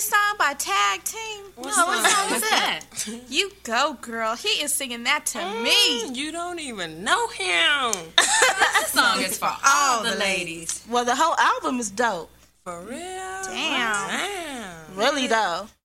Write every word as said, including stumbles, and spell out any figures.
this song by Tag Team? What no, what song is that? You Go Girl. He is singing that to mm, me. You don't even know him. This song is for all, all the ladies. Well, the whole album is dope. For real? Damn. Damn. Really, though.